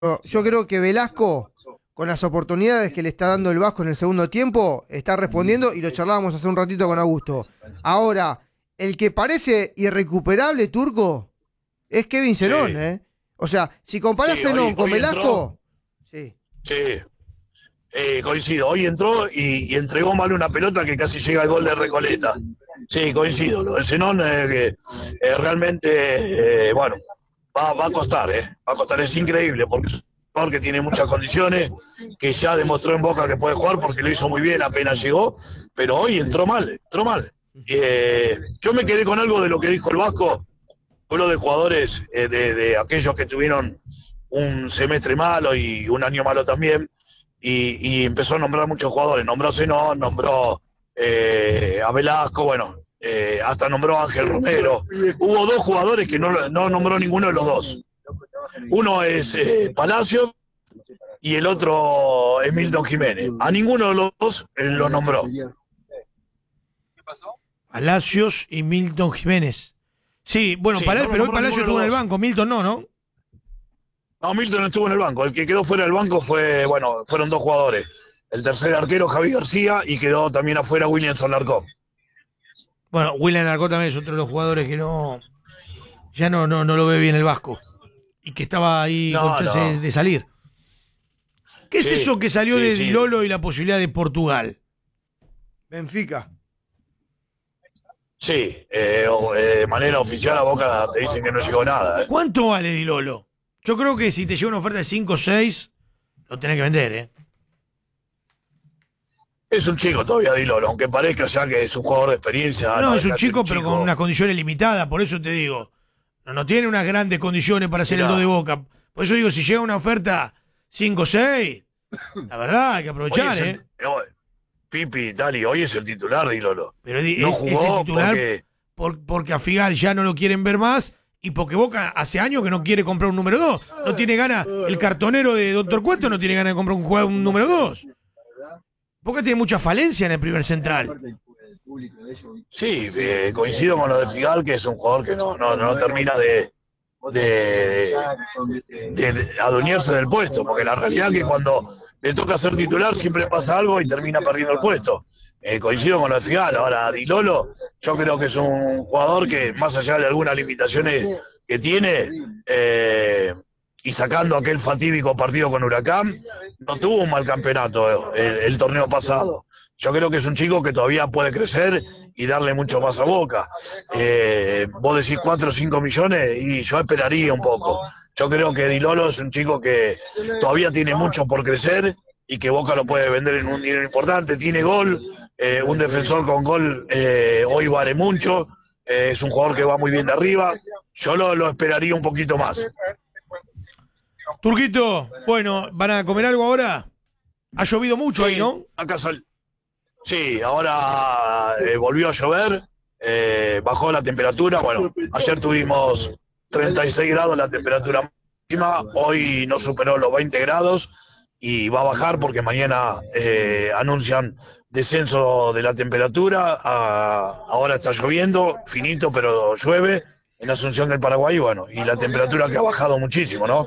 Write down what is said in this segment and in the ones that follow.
Yo creo que Velasco, con las oportunidades que le está dando el Vasco en el segundo tiempo, está respondiendo y lo charlábamos hace un ratito con Augusto. Ahora, el que parece irrecuperable, Turco, es Kevin Zenón, Sí, ¿eh? O sea, si comparás sí, Zenón con hoy Velasco, entró, sí. sí, coincido, hoy entró y entregó mal una pelota que casi llega al gol de Recoleta. Sí, coincido, lo del Zenón que realmente, bueno, va a costar, va a costar, es increíble, porque es un jugador que tiene muchas condiciones, que ya demostró en Boca que puede jugar porque lo hizo muy bien apenas llegó, pero hoy entró mal, entró mal. Yo me quedé con algo de lo que dijo el Vasco, hablo de jugadores, de aquellos que tuvieron un semestre malo y un año malo también, y empezó a nombrar muchos jugadores, nombró Zenón, nombró a Velasco, bueno, hasta nombró a Ángel Romero. Hubo dos jugadores que no nombró ninguno de los dos. Uno es Palacios y el otro es Milton Jiménez. A ninguno de los dos lo nombró. Palacios y Milton Jiménez. Sí, bueno, Sí, pero hoy nombró Palacios ninguno estuvo de en el los dos. banco, Milton no. No, Milton estuvo en el banco. El que quedó fuera del banco fueron dos jugadores. El tercer arquero, Javi García, y quedó también afuera Williamson Larcón. Bueno, William Larcó también es otro de los jugadores que ya no lo ve bien el Vasco. Y que estaba ahí con chance de salir. ¿Qué es eso que salió de Di Lolo y la posibilidad de Portugal? Benfica. Sí, de manera oficial a Boca te dicen que no llegó nada. ¿Cuánto vale Di Lolo? Yo creo que si te llega una oferta de 5 o 6, lo tenés que vender, ¿eh? Es un chico todavía Di Lolo, aunque parezca ya que es un jugador de experiencia. No, es un deja de ser chico, pero con unas condiciones limitadas, por eso te digo. No tiene unas grandes condiciones para ser el 2 de Boca. Por eso digo, si llega una oferta 5 o 6, la verdad hay que aprovechar, ¿eh? Pipi, Dali, hoy es el titular Di Lolo. Pero no es jugó el titular porque... porque a Figal ya no lo quieren ver más y porque Boca hace años que no quiere comprar un número 2. No tiene ganas, el cartonero de Doctor Cueto no tiene ganas de comprar un número 2. Boca tiene mucha falencia en el primer central. Sí, coincido con lo de Figal, que es un jugador que no termina de adueñarse del puesto, porque la realidad es que cuando le toca ser titular siempre pasa algo y termina perdiendo el puesto. Coincido con lo de Figal. Ahora, Di Lolo, yo creo que es un jugador que, más allá de algunas limitaciones que tiene, y sacando aquel fatídico partido con Huracán, no tuvo un mal campeonato el torneo pasado. Yo creo que es un chico que todavía puede crecer y darle mucho más a Boca. Vos decís 4 o 5 millones y yo esperaría un poco. Yo creo que Di Lolo es un chico que todavía tiene mucho por crecer y que Boca lo puede vender en un dinero importante. Tiene gol, un defensor con gol hoy vale mucho. Es un jugador que va muy bien de arriba. Yo lo esperaría un poquito más. Turquito, bueno, ¿van a comer algo ahora? Ha llovido mucho ahí, ¿no? Sí, ahora volvió a llover, bajó la temperatura. Bueno, ayer tuvimos 36 grados la temperatura máxima, hoy no superó los 20 grados y va a bajar porque mañana anuncian descenso de la temperatura. Ahora está lloviendo, finito, pero llueve en Asunción del Paraguay, bueno, y la temperatura que ha bajado muchísimo, ¿no?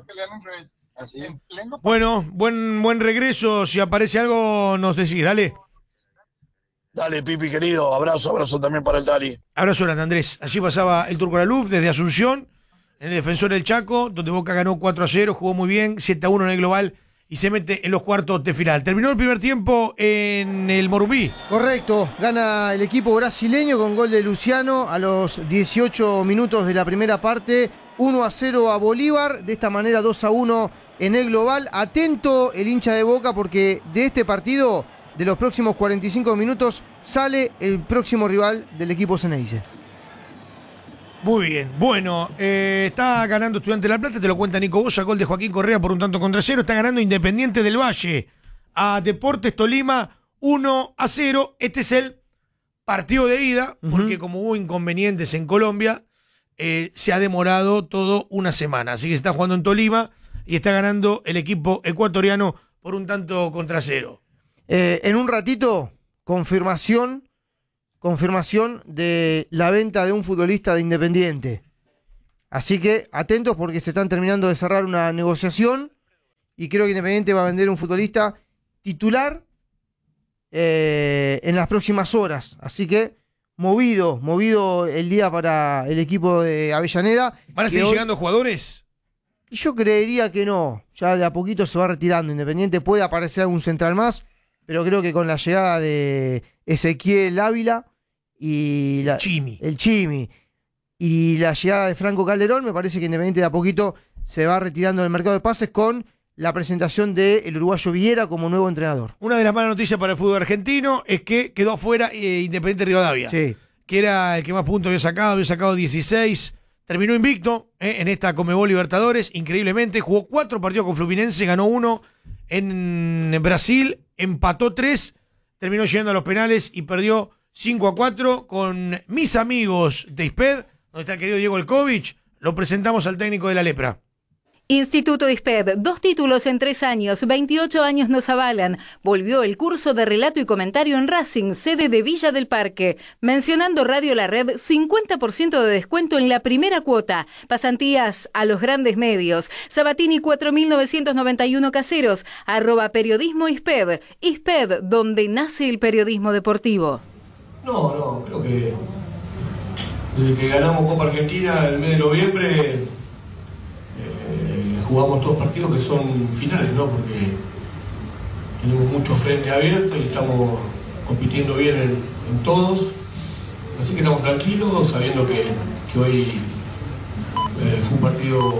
Bueno, buen regreso. Si aparece algo, nos decís, dale. Dale, Pipi, querido. Abrazo también para el Dali. Abrazo grande, Andrés. Allí pasaba el Turco Laluf desde Asunción, en el Defensor del Chaco, donde Boca ganó 4-0, jugó muy bien, 7-1 en el global y se mete en los cuartos de final. Terminó el primer tiempo en el Morumbi. Correcto, gana el equipo brasileño con gol de Luciano a los 18 minutos de la primera parte, 1-0 a Bolívar, de esta manera 2-1 en el global. Atento el hincha de Boca porque de este partido, de los próximos 45 minutos, sale el próximo rival del equipo Ceneice. Muy bien, bueno, está ganando Estudiantes de La Plata, te lo cuenta Nico Bosa, gol de Joaquín Correa por 1-0, está ganando Independiente del Valle a Deportes Tolima 1-0, este es el partido de ida, porque como hubo inconvenientes en Colombia, se ha demorado todo una semana, así que se está jugando en Tolima y está ganando el equipo ecuatoriano por 1-0. En un ratito, confirmación de la venta de un futbolista de Independiente. Así que atentos porque se están terminando de cerrar una negociación y creo que Independiente va a vender un futbolista titular en las próximas horas. Así que movido el día para el equipo de Avellaneda. ¿Van a seguir llegando jugadores? Yo creería que no. Ya de a poquito se va retirando. Independiente puede aparecer algún central más, pero creo que con la llegada de Ezequiel Ávila y el Chimi y la llegada de Franco Calderón, me parece que Independiente de a poquito se va retirando del mercado de pases con la presentación del uruguayo Viera como nuevo entrenador. Una de las malas noticias para el fútbol argentino es que quedó afuera Independiente Rivadavia, Sí. que era el que más puntos había sacado 16, terminó invicto en esta Conmebol Libertadores, increíblemente, jugó 4 partidos con Fluminense, ganó 1 en Brasil, empató 3, terminó llegando a los penales y perdió 5-4 con mis amigos de ISPED, donde está el querido Diego Elkovich. Lo presentamos al técnico de la Lepra. Instituto ISPED, 2 títulos en 3 años, 28 años nos avalan. Volvió el curso de relato y comentario en Racing, sede de Villa del Parque. Mencionando Radio La Red, 50% de descuento en la primera cuota. Pasantías a los grandes medios. Sabatini 4991 Caseros, @periodismo ISPED. ISPED, donde nace el periodismo deportivo. No, creo que desde que ganamos Copa Argentina el mes de noviembre jugamos todos partidos que son finales, ¿no? Porque tenemos mucho frente abierto y estamos compitiendo bien en todos. Así que estamos tranquilos, sabiendo que hoy fue un partido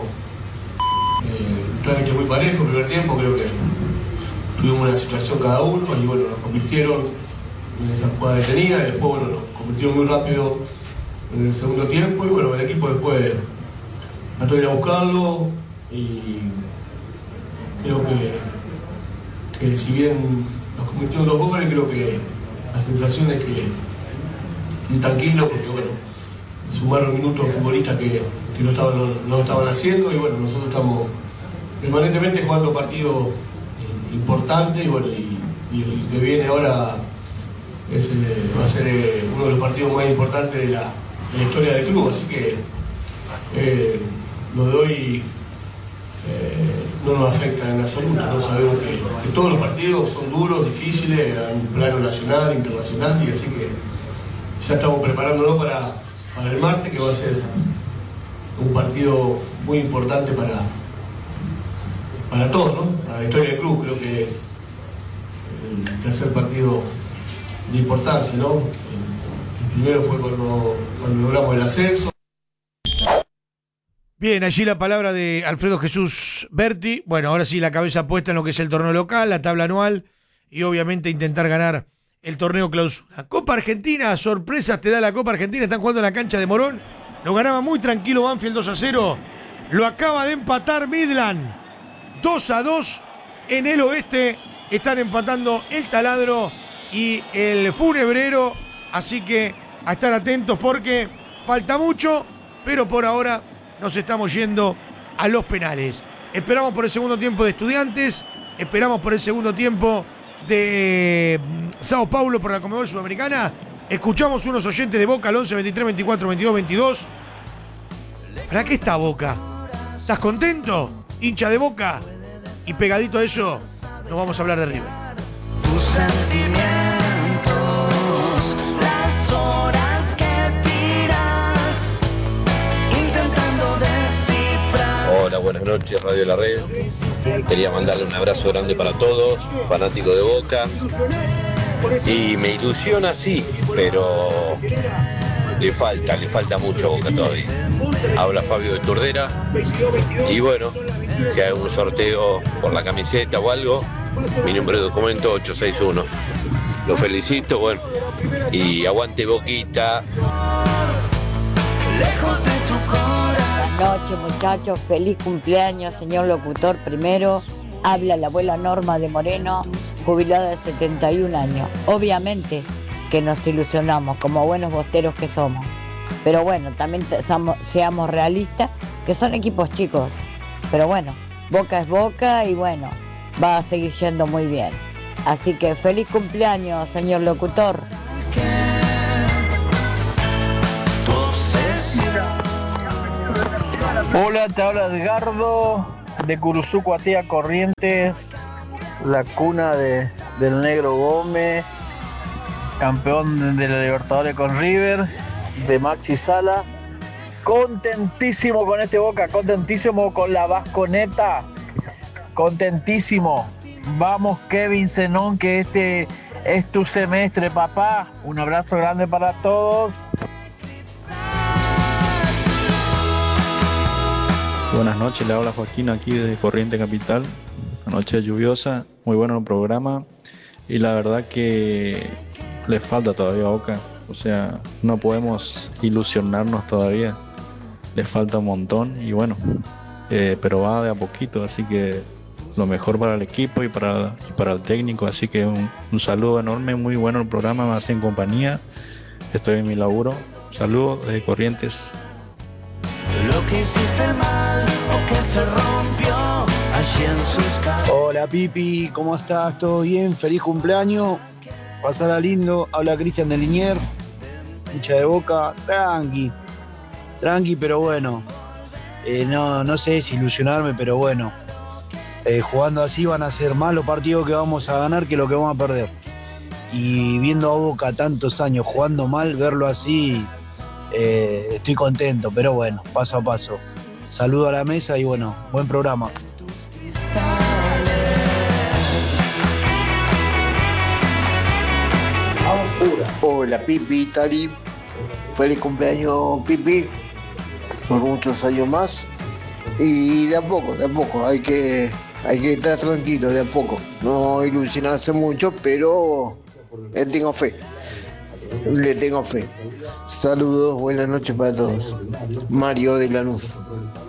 claramente muy parejo. El primer tiempo creo que tuvimos una situación cada uno y bueno, nos convirtieron en esa jugada detenida y después bueno, nos convirtieron muy rápido en el segundo tiempo y bueno, el equipo después trató de ir a buscarlo y creo que si bien nos convirtieron 2 goles, creo que la sensación es que estoy tranquilo porque bueno, sumaron minutos futbolistas que no estaban haciendo y bueno, nosotros estamos permanentemente jugando partidos importantes y bueno, y el que viene ahora va a ser uno de los partidos más importantes de la historia del club, así que lo de hoy no nos afecta en absoluto. Nosotros sabemos que todos los partidos son duros, difíciles, a un plano nacional, internacional, y así que ya estamos preparándonos para el martes, que va a ser un partido muy importante para todos, ¿no? Para la historia del club. Creo que es el tercer partido de importancia, ¿no? El primero fue cuando logramos el ascenso. Bien, allí la palabra de Alfredo Jesús Berti. Bueno, ahora sí la cabeza puesta en lo que es el torneo local, la tabla anual y obviamente intentar ganar el torneo clausura. Copa Argentina, sorpresas te da la Copa Argentina. Están jugando en la cancha de Morón. Lo ganaba muy tranquilo Banfield 2-0. Lo acaba de empatar Midland 2-2 en el oeste. Están empatando el Taladro y el Funebrero. Así que a estar atentos porque falta mucho, pero por ahora nos estamos yendo a los penales. Esperamos por el segundo tiempo de Estudiantes, esperamos por el segundo tiempo de Sao Paulo por la Conmebol Sudamericana. Escuchamos unos oyentes de Boca al 11 23 24 22 22. ¿Para qué está Boca? ¿Estás contento? Hincha de Boca. Y pegadito a eso, nos vamos a hablar de River. Tus sentimientos, las horas que tiras, intentando descifrar. Hola, buenas noches, Radio La Red. Quería mandarle un abrazo grande para todos, fanáticos de Boca. Y me ilusiona, sí, pero le falta mucho a Boca todavía. Habla Fabio de Turdera. Y bueno, si hay un sorteo por la camiseta o algo, mi número de documento 861. Lo felicito, bueno, y aguante Boquita. Lejos de tu corazón. Buenas noches, muchachos, feliz cumpleaños, señor locutor. Primero, habla la abuela Norma de Moreno, jubilada de 71 años. Obviamente que nos ilusionamos, como buenos bosteros que somos. Pero bueno, también seamos realistas, que son equipos chicos. Pero bueno, Boca es Boca y bueno, va a seguir yendo muy bien. Así que feliz cumpleaños, señor locutor. Hola, te habla Edgardo de Curuzuco a Tía Corrientes, la cuna del Negro Gómez, campeón de la Libertadores con River, de Maxi Sala. Contentísimo con este Boca, contentísimo con la Vasconeta, contentísimo. Vamos Kevin Zenón, que este es tu semestre, papá. Un abrazo grande para todos. Buenas noches, le habla Joaquín aquí desde Corriente Capital. Una noche lluviosa, muy bueno el programa y la verdad que le falta todavía a Boca. O sea, no podemos ilusionarnos todavía, le falta un montón y bueno, pero va de a poquito, así que lo mejor para el equipo y para el técnico, así que un saludo enorme, muy bueno el programa, me hacen compañía, estoy en mi laburo. Saludos desde Corrientes. Lo que hiciste mal o que se rompió allí en sus caras. Hola Pipi, ¿cómo estás? ¿Todo bien? Feliz cumpleaños. Pasará lindo. Habla Cristian de Liniers, hincha de Boca. Tranqui, pero bueno. No sé desilusionarme, pero bueno. Jugando así van a ser más los partidos que vamos a ganar que lo que vamos a perder. Y viendo a Boca tantos años jugando mal, verlo así... estoy contento, pero bueno, paso a paso. Saludo a la mesa y bueno, buen programa. Hola Pipi, Tali. Feliz cumpleaños Pipi, por muchos años más. Y de a poco, hay que estar tranquilo, de a poco. No ilusionarse mucho, pero le tengo fe. Saludos, buenas noches para todos. Mario de Lanús.